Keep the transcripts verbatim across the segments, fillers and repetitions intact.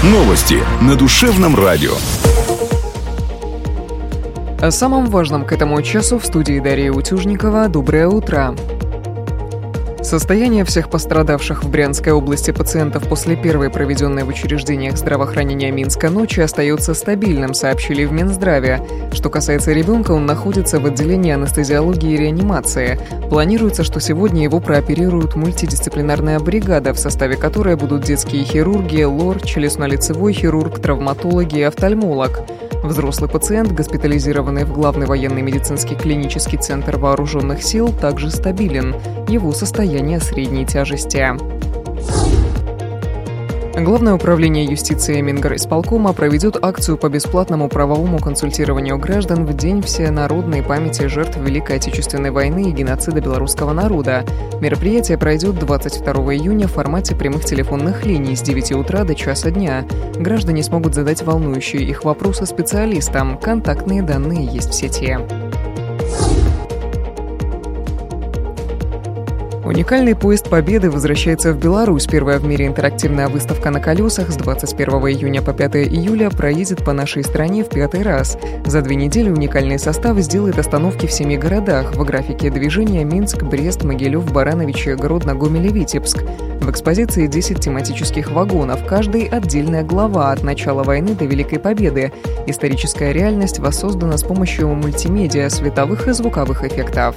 Новости на душевном радио. О самом важном к этому часу в студии Дарья Утюжникова. Доброе утро. Состояние всех пострадавших в Брянской области пациентов после первой проведенной в учреждениях здравоохранения Минска ночи остается стабильным, сообщили в Минздраве. Что касается ребенка, он находится в отделении анестезиологии и реанимации. Планируется, что сегодня его прооперирует мультидисциплинарная бригада, в составе которой будут детские хирурги, лор, челюстно-лицевой хирург, травматологи и офтальмолог. Взрослый пациент, госпитализированный в Главный военный медицинский клинический центр вооруженных сил, также стабилен. Его состояние средней тяжести. Главное управление юстиции Мингорисполкома проведет акцию по бесплатному правовому консультированию граждан в День всенародной памяти жертв Великой Отечественной войны и геноцида белорусского народа. Мероприятие пройдет двадцать второго июня в формате прямых телефонных линий с девяти утра до часа дня. Граждане смогут задать волнующие их вопросы специалистам. Контактные данные есть в сети. Уникальный поезд Победы возвращается в Беларусь. Первая в мире интерактивная выставка на колесах с двадцать первого июня по пятого июля проедет по нашей стране в пятый раз. За две недели уникальный состав сделает остановки в семи городах. В графике движения Минск, Брест, Могилев, Барановичи, Гродно, Гомель и Витебск. В экспозиции десять тематических вагонов. Каждый отдельная глава от начала войны до Великой Победы. Историческая реальность воссоздана с помощью мультимедиа, световых и звуковых эффектов.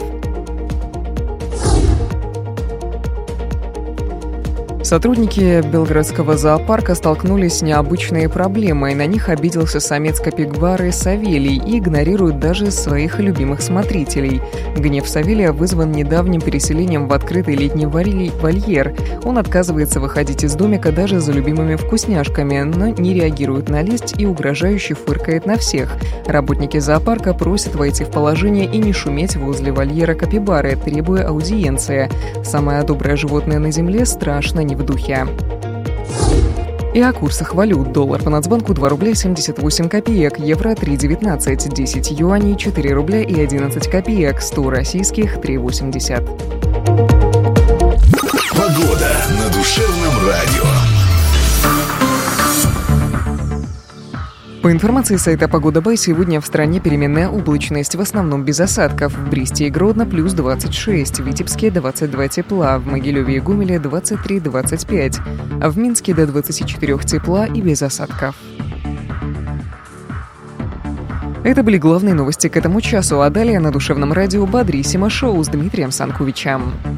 Сотрудники Белградского зоопарка столкнулись с необычной проблемой. На них обиделся самец капибары Савелий и игнорирует даже своих любимых смотрителей. Гнев Савелия вызван недавним переселением в открытый летний вольер. Он отказывается выходить из домика даже за любимыми вкусняшками, но не реагирует на лесть и угрожающе фыркает на всех. Работники зоопарка просят войти в положение и не шуметь возле вольера капибары, требуя аудиенции. Самое доброе животное на земле страшно не в духе. И о курсах валют. Доллар по Нацбанку два рубля семьдесят восемь копеек, евро три девятнадцать, десять юаней четыре рубля и одиннадцать копеек, сто российских три восемьдесят. Погода на душевном радио. По информации сайта «Погода.бай», сегодня в стране переменная облачность, в основном без осадков. В Бресте и Гродно плюс двадцать шесть, в Витебске двадцать два тепла, в Могилеве и Гомеле двадцать три двадцать пять, а в Минске до двадцати четырёх тепла и без осадков. Это были главные новости к этому часу, а далее на душевном радио «Бодрисимо» шоу с Дмитрием Санковичем.